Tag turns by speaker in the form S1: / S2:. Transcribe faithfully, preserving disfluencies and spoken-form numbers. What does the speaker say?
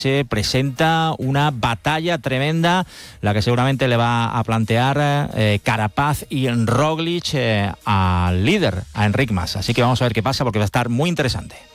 S1: se presenta una batalla tremenda, la que seguramente le va a plantear eh, Carapaz y Roglic eh, al líder, a Enric Mas. Así que vamos a ver qué pasa, porque va a estar muy interesante.